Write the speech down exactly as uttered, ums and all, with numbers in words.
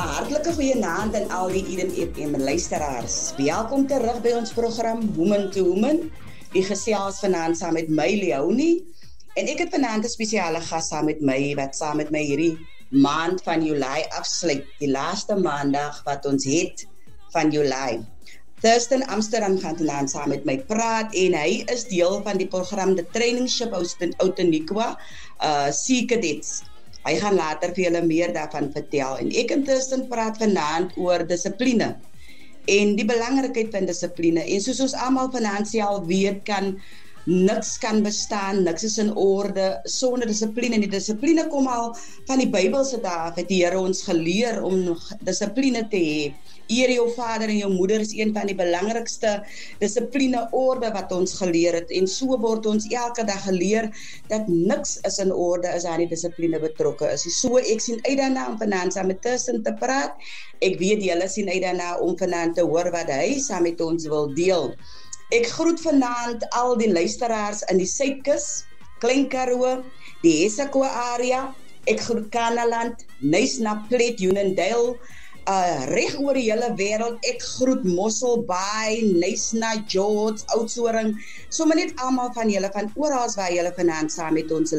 Hartlike goeienaand aan al die Eden F M luisteraars. Welkom terug by ons program Woman to Woman. Die gesels vanaand saam met my Leonie. En ek het vanaand 'n spesiale gas saam met my wat saam met my hierdie maand van Julie afsluit. Die laaste maandag wat ons het van Julie. Thurston Amsterdam gaan vanaand saam met my praat en hy is deel van die program The Trainingship Outeniqua uh, Sea Cadets. Hy gaan later vir julle meer daarvan vertel. En ek en Thurston praat vanaand oor dissipline en die belangrikheid van dissipline. En soos ons almal vanaand self weet, kan niks kan bestaan, niks is in orde sonder dissipline. En die dissipline kom al van die Bybelse dae af, het die Here ons geleer om dissipline te hê. Eer jou vader en jou moeder is een van die belangrikste dissipline orde wat ons geleer het. En so word ons elke dag geleer dat niks is in orde as aan die dissipline betrokke is. So ek sien uit daarna om vanaand saam met Thurston te praat. Ek weet julle sien uit daarna om vanaand te hoor wat hy saam met ons wil deel. Ek groet vanaand al die luisteraars in die Suidkus, Klein Karoo, die Hessequa area. Ek groet Kanaland, Nysna-Plet, Unondale, uh, reg oor die hele wêreld. Ek groet Mosselbaai, Nysna, George, Oudtshoorn. Sommer net almal van julle van oral waar julle vanaand saam met ons